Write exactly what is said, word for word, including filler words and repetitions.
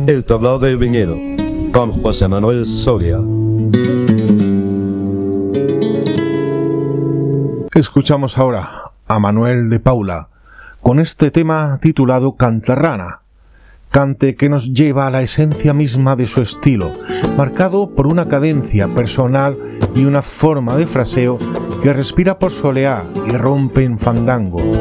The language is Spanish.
El tablao del viñedo, con José Manuel Soria. Escuchamos ahora a Manuel de Paula con este tema titulado Cantarrana, cante que nos lleva a la esencia misma de su estilo, marcado por una cadencia personal y una forma de fraseo que respira por soleá y rompe en fandango,